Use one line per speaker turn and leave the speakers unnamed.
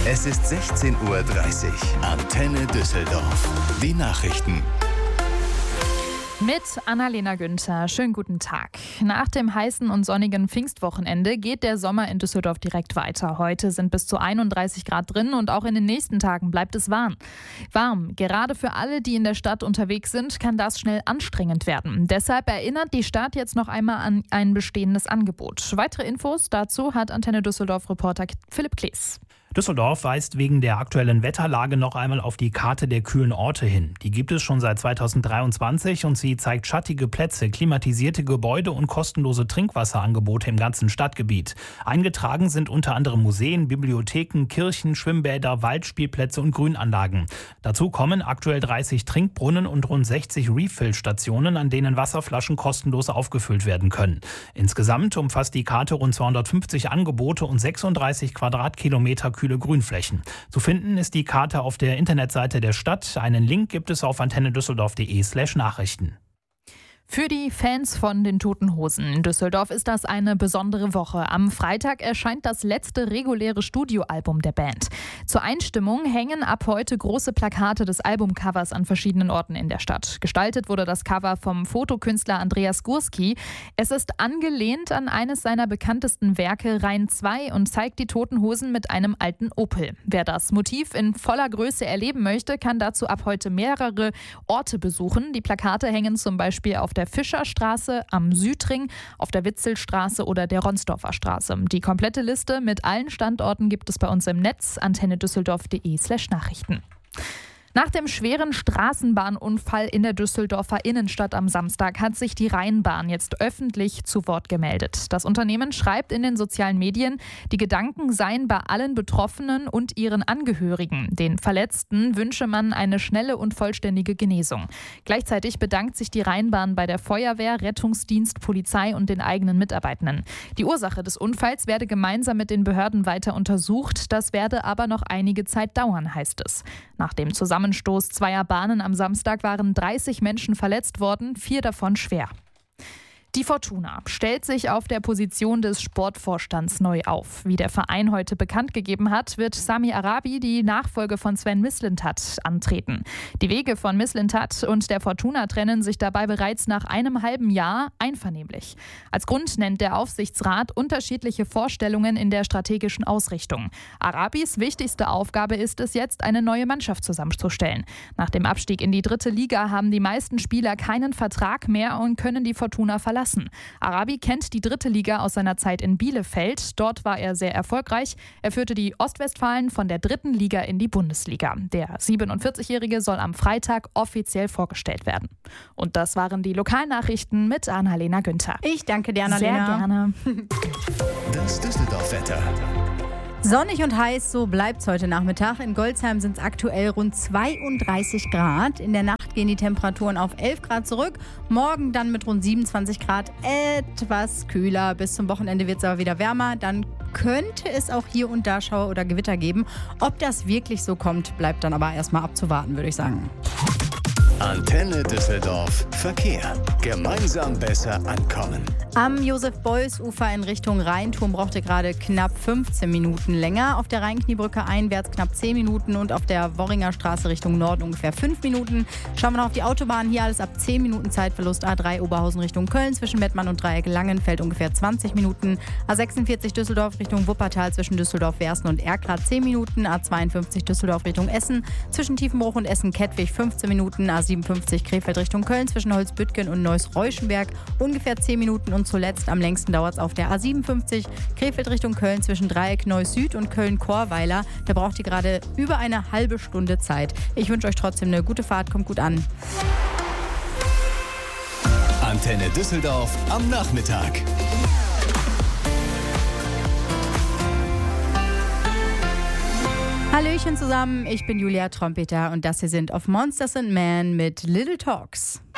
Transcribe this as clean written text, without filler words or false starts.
Es ist 16:30 Uhr. Antenne Düsseldorf. Die Nachrichten.
Mit Annalena Günther. Schönen guten Tag. Nach dem heißen und sonnigen Pfingstwochenende geht der Sommer in Düsseldorf direkt weiter. Heute sind bis zu 31 Grad drin und auch in den nächsten Tagen bleibt es warm. Gerade für alle, die in der Stadt unterwegs sind, kann das schnell anstrengend werden. Deshalb erinnert die Stadt jetzt noch einmal an ein bestehendes Angebot. Weitere Infos dazu hat Antenne Düsseldorf-Reporter Philipp Klees.
Düsseldorf weist wegen der aktuellen Wetterlage noch einmal auf die Karte der kühlen Orte hin. Die gibt es schon seit 2023 und sie zeigt schattige Plätze, klimatisierte Gebäude und kostenlose Trinkwasserangebote im ganzen Stadtgebiet. Eingetragen sind unter anderem Museen, Bibliotheken, Kirchen, Schwimmbäder, Waldspielplätze und Grünanlagen. Dazu kommen aktuell 30 Trinkbrunnen und rund 60 Refill-Stationen, an denen Wasserflaschen kostenlos aufgefüllt werden können. Insgesamt umfasst die Karte rund 250 Angebote und 36 Quadratkilometer kühle Grünflächen. Zu finden ist die Karte auf der Internetseite der Stadt. Einen Link gibt es auf antennedüsseldorf.de/Nachrichten.
Für die Fans von den Toten Hosen in Düsseldorf ist das eine besondere Woche. Am Freitag erscheint das letzte reguläre Studioalbum der Band. Zur Einstimmung hängen ab heute große Plakate des Albumcovers an verschiedenen Orten in der Stadt. Gestaltet wurde das Cover vom Fotokünstler Andreas Gurski. Es ist angelehnt an eines seiner bekanntesten Werke, Rhein 2, und zeigt die Toten Hosen mit einem alten Opel. Wer das Motiv in voller Größe erleben möchte, kann dazu ab heute mehrere Orte besuchen. Die Plakate hängen zum Beispiel auf der Fischerstraße, am Südring, auf der Witzelstraße oder der Ronsdorfer Straße. Die komplette Liste mit allen Standorten gibt es bei uns im Netz antennedüsseldorf.de/Nachrichten. Nach dem schweren Straßenbahnunfall in der Düsseldorfer Innenstadt am Samstag hat sich die Rheinbahn jetzt öffentlich zu Wort gemeldet. Das Unternehmen schreibt in den sozialen Medien, die Gedanken seien bei allen Betroffenen und ihren Angehörigen. Den Verletzten wünsche man eine schnelle und vollständige Genesung. Gleichzeitig bedankt sich die Rheinbahn bei der Feuerwehr, Rettungsdienst, Polizei und den eigenen Mitarbeitenden. Die Ursache des Unfalls werde gemeinsam mit den Behörden weiter untersucht. Das werde aber noch einige Zeit dauern, heißt es. Nach dem Zusammenstoß zweier Bahnen am Samstag waren 30 Menschen verletzt worden, 4 davon schwer. Die Fortuna stellt sich auf der Position des Sportvorstands neu auf. Wie der Verein heute bekannt gegeben hat, wird Sami Arabi die Nachfolge von Sven Mislintat antreten. Die Wege von Mislintat und der Fortuna trennen sich dabei bereits nach einem halben Jahr einvernehmlich. Als Grund nennt der Aufsichtsrat unterschiedliche Vorstellungen in der strategischen Ausrichtung. Arabis wichtigste Aufgabe ist es jetzt, eine neue Mannschaft zusammenzustellen. Nach dem Abstieg in die 3. Liga haben die meisten Spieler keinen Vertrag mehr und können die Fortuna verlassen. Arabi kennt die 3. Liga aus seiner Zeit in Bielefeld. Dort war er sehr erfolgreich. Er führte die Ostwestfalen von der 3. Liga in die Bundesliga. Der 47-Jährige soll am Freitag offiziell vorgestellt werden. Und das waren die Lokalnachrichten mit Annalena Günther.
Ich danke dir, Annalena.
Sehr gerne.
Das Düsseldorf-Wetter.
Sonnig und heiß, so bleibt es heute Nachmittag. In Golzheim sind es aktuell rund 32 Grad. In der Nacht gehen die Temperaturen auf 11 Grad zurück. Morgen dann mit rund 27 Grad etwas kühler. Bis zum Wochenende wird es aber wieder wärmer. Dann könnte es auch hier und da Schauer oder Gewitter geben. Ob das wirklich so kommt, bleibt dann aber erstmal abzuwarten, würde ich sagen.
Antenne Düsseldorf. Verkehr. Gemeinsam besser ankommen.
Am Josef-Beuys-Ufer in Richtung Rheinturm brauchte gerade knapp 15 Minuten länger. Auf der Rheinkniebrücke einwärts knapp 10 Minuten und auf der Worringer Straße Richtung Norden ungefähr 5 Minuten. Schauen wir noch auf die Autobahn. Hier alles ab 10 Minuten Zeitverlust. A3 Oberhausen Richtung Köln zwischen Mettmann und Dreieck Langenfeld ungefähr 20 Minuten. A46 Düsseldorf Richtung Wuppertal zwischen Düsseldorf-Wersten und Erkrath 10 Minuten. A52 Düsseldorf Richtung Essen zwischen Tiefenbruch und Essen-Kettwig 15 Minuten. A57 Krefeld Richtung Köln zwischen Holzbüttgen und Neuss-Reuschenberg ungefähr 10 Minuten. Und zuletzt am längsten dauert es auf der A57 Krefeld Richtung Köln zwischen Dreieck Neuss-Süd und Köln-Chorweiler. Da braucht ihr gerade über eine halbe Stunde Zeit. Ich wünsche euch trotzdem eine gute Fahrt, kommt gut an.
Antenne Düsseldorf am Nachmittag.
Hallöchen zusammen, ich bin Julia Trompeter und das hier sind Of Monsters and Men mit Little Talks.